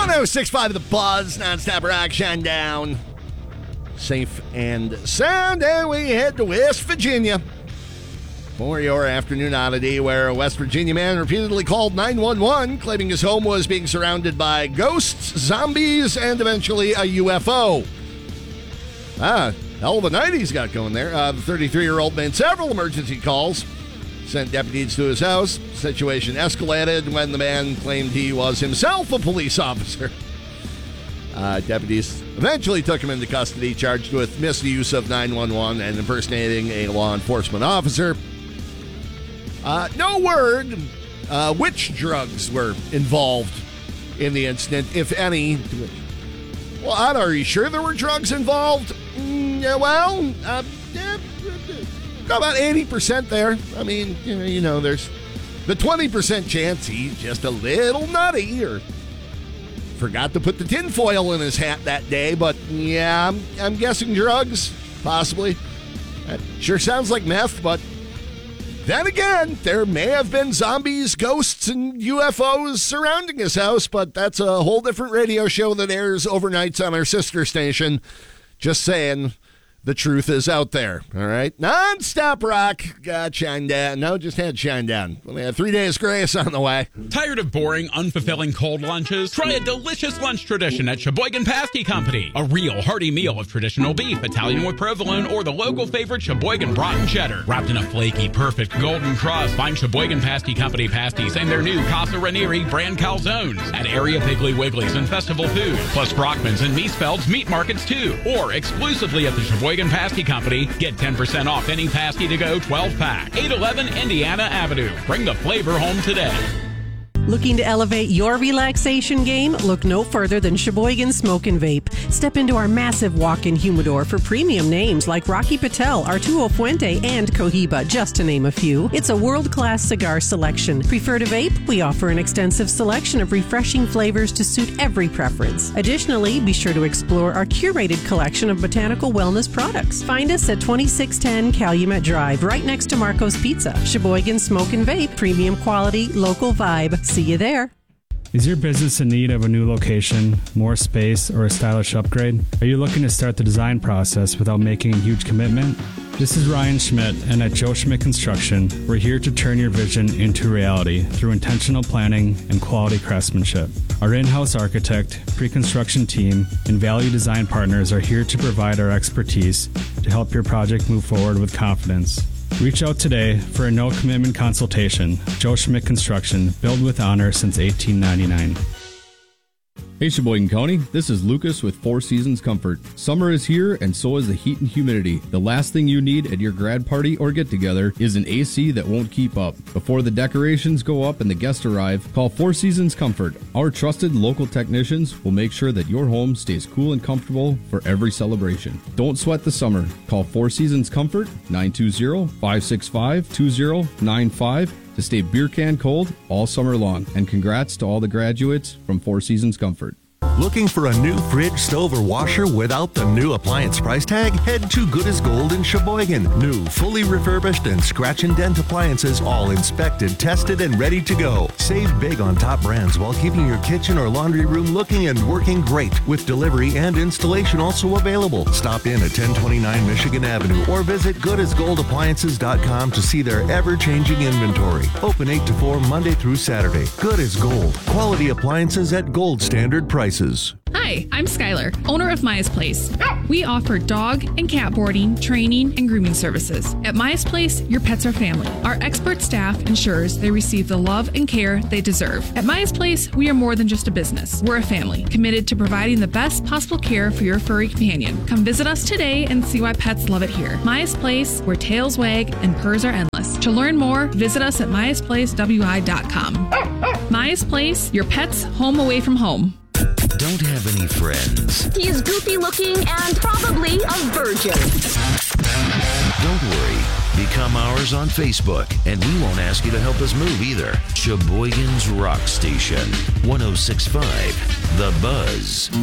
106.5 The Buzz, non-stop rock, shine down. Safe and sound, and we head to West Virginia for your afternoon oddity, where a West Virginia man repeatedly called 911, claiming his home was being surrounded by ghosts, zombies, and eventually a UFO. Hell of a night he's got going there. The 33-year-old made several emergency calls, sent deputies to his house. Situation escalated when the man claimed he was himself a police officer. Deputies eventually took him into custody, charged with misuse of 911 and impersonating a law enforcement officer. No word which drugs were involved in the incident, if any. Well, Anna, are you sure there were drugs involved? About 80% there. I mean, you know, there's the 20% chance he's just a little nutty or forgot to put the tinfoil in his hat that day. But yeah, I'm guessing drugs, possibly. That sure sounds like meth, but then again, there may have been zombies, ghosts, and UFOs surrounding his house, but that's a whole different radio show that airs overnights on our sister station. Just saying, the truth is out there, all right? Non-stop rock got shine down. No, just had shine down. We had 3 days grace on the way. Tired of boring, unfulfilling cold lunches? Try a delicious lunch tradition at Sheboygan Pasty Company. A real hearty meal of traditional beef, Italian with provolone, or the local favorite Sheboygan brat and cheddar. Wrapped in a flaky, perfect golden crust. Find Sheboygan Pasty Company pasties and their new Casa Ranieri brand calzones at area Piggly Wigglies and Festival Foods, plus Brockman's and Miesfeld's meat markets too. Or exclusively at the Sheboygan Pasty Company, get 10% off any pasty to go 12-pack. 811 Indiana Avenue. Bring the flavor home today. Looking to elevate your relaxation game? Look no further than Sheboygan Smoke and Vape. Step into our massive walk-in humidor for premium names like Rocky Patel, Arturo Fuente, and Cohiba, just to name a few. It's a world-class cigar selection. Prefer to vape? We offer an extensive selection of refreshing flavors to suit every preference. Additionally, be sure to explore our curated collection of botanical wellness products. Find us at 2610 Calumet Drive, right next to Marco's Pizza. Sheboygan Smoke and Vape, premium quality, local vibe. See you there. Is your business in need of a new location, more space, or a stylish upgrade? Are you looking to start the design process without making a huge commitment? This is Ryan Schmidt, and at Joe Schmidt Construction, we're here to turn your vision into reality through intentional planning and quality craftsmanship. Our in-house architect, pre-construction team, and value design partners are here to provide our expertise to help your project move forward with confidence. Reach out today for a no-commitment consultation. Joe Schmidt Construction, built with honor since 1899. Hey Sheboygan County, this is Lucas with Four Seasons Comfort. Summer is here and so is the heat and humidity. The last thing you need at your grad party or get-together is an AC that won't keep up. Before the decorations go up and the guests arrive, call Four Seasons Comfort. Our trusted local technicians will make sure that your home stays cool and comfortable for every celebration. Don't sweat the summer. Call Four Seasons Comfort, 920-565-2095. to stay beer can cold all summer long. And congrats to all the graduates from Four Seasons Comfort. Looking for a new fridge, stove, or washer without the new appliance price tag? Head to Good as Gold in Sheboygan. New, fully refurbished, and scratch and dent appliances, all inspected, tested, and ready to go. Save big on top brands while keeping your kitchen or laundry room looking and working great, with delivery and installation also available. Stop in at 1029 Michigan Avenue or visit goodasgoldappliances.com to see their ever-changing inventory. Open 8 to 4 Monday through Saturday. Good as Gold. Quality appliances at gold standard prices. Hi, I'm Skylar, owner of Maya's Place. We offer dog and cat boarding, training, and grooming services. At Maya's Place, your pets are family. Our expert staff ensures they receive the love and care they deserve. At Maya's Place, we are more than just a business. We're a family, committed to providing the best possible care for your furry companion. Come visit us today and see why pets love it here. Maya's Place, where tails wag and purrs are endless. To learn more, visit us at mayasplacewi.com. Maya's Place, your pet's home away from home. Don't have any friends. He is goofy looking and probably a virgin. Don't worry. Become ours on Facebook, and we won't ask you to help us move either. Sheboygan's Rock Station, 106.5 The Buzz.